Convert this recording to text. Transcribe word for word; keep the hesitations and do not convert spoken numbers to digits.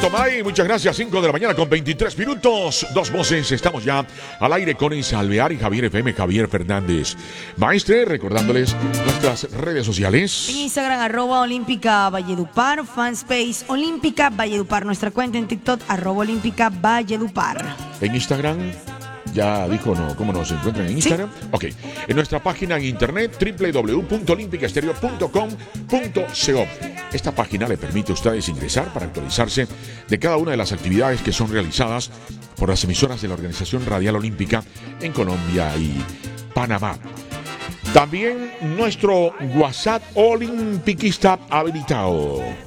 Tomay, muchas gracias. cinco de la mañana con veintitrés minutos. Dos voces. Estamos ya al aire con Isa Alvear y Javier F M, Javier Fernández. Maestre, recordándoles nuestras redes sociales. En Instagram, arroba Olímpica Valledupar. Fanspace Olímpica Valledupar. Nuestra cuenta en TikTok, arroba Olímpica Valledupar. En Instagram. Ya dijo, ¿no? ¿Cómo nos encuentran en Instagram? ¿Sí? Ok. En nuestra página en internet, doble u doble u doble u punto olímpica estéreo punto com punto co. Esta página le permite a ustedes ingresar para actualizarse de cada una de las actividades que son realizadas por las emisoras de la Organización Radial Olímpica en Colombia y Panamá. También nuestro WhatsApp olimpiquista habilitado.